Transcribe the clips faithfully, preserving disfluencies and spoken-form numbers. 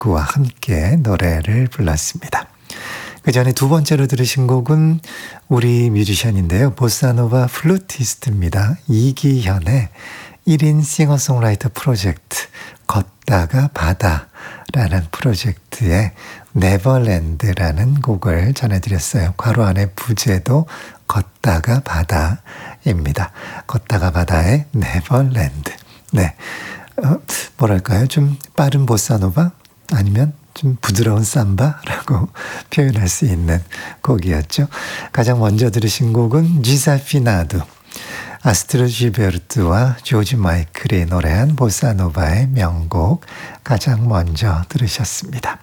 뮤직과 함께 노래를 불렀습니다. 그 전에 두 번째로 들으신 곡은 우리 뮤지션인데요. 보사노바 플루티스트입니다. 이기현의 일 인 싱어송라이터 프로젝트 걷다가 바다라는 프로젝트의 네버랜드라는 곡을 전해드렸어요. 괄호 안에 부제도 걷다가 바다입니다. 걷다가 바다의 네버랜드. 네, 어, 뭐랄까요? 좀 빠른 보사노바 아니면 좀 부드러운 삼바라고 표현할 수 있는 곡이었죠. 가장 먼저 들으신 곡은 지사피나두, 아스트로 지베르트와 조지 마이클이 노래한 보사노바의 명곡 가장 먼저 들으셨습니다.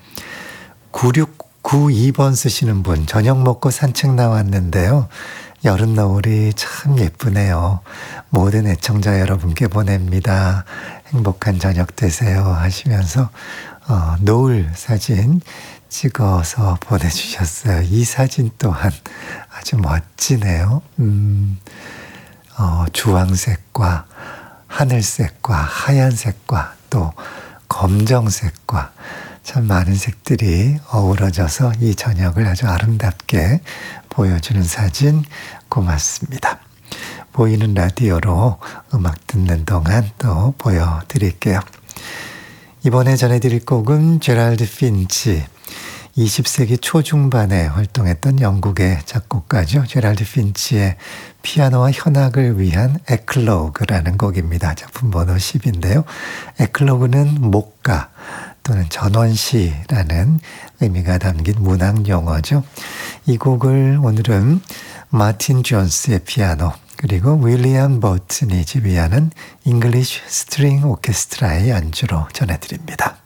구육구이 번 쓰시는 분, 저녁 먹고 산책 나왔는데요. 여름 노을이 참 예쁘네요. 모든 애청자 여러분께 보냅니다. 행복한 저녁 되세요 하시면서 어, 노을 사진 찍어서 보내주셨어요. 이 사진 또한 아주 멋지네요. 음, 어, 주황색과 하늘색과 하얀색과 또 검정색과 참 많은 색들이 어우러져서 이 저녁을 아주 아름답게 보여주는 사진 고맙습니다. 보이는 라디오로 음악 듣는 동안 또 보여드릴게요. 이번에 전해드릴 곡은 제랄드 핀치, 이십 세기 초중반에 활동했던 영국의 작곡가죠. 제랄드 핀치의 피아노와 현악을 위한 에클로그라는 곡입니다. 작품 번호 십인데요. 에클로그는 목가 또는 전원시라는 의미가 담긴 문학 용어죠. 이 곡을 오늘은 마틴 존스의 피아노 그리고 윌리엄 버튼이 지휘하는 잉글리쉬 스트링 오케스트라의 연주로 전해드립니다.